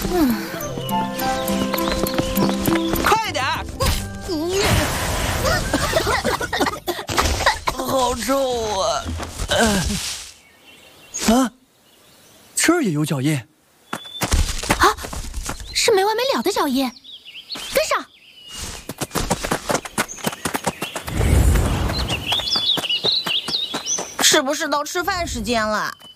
快点儿！好臭啊！这儿也有脚印啊！是没完没了的脚印，跟上！ 是不是到吃饭时间了？